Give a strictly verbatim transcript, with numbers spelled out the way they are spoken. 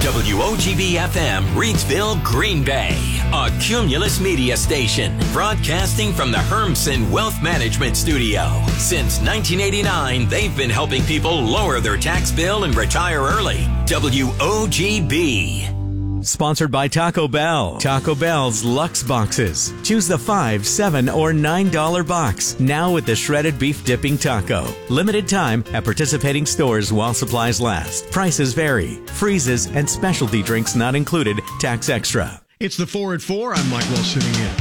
W O G B F M, Reidsville, Green Bay. A Cumulus Media station, broadcasting from the Hermsen Wealth Management Studio. Since nineteen eighty-nine, they've been helping people lower their tax bill and retire early. W O G B. Sponsored by Taco Bell. Taco Bell's Luxe Boxes. Choose the five, seven, or nine dollar box. Now with the shredded beef dipping taco. Limited time at participating stores while supplies last. Prices vary. Freezes and specialty drinks not included. Tax extra. It's the four at four. I'm Mike Will sitting in.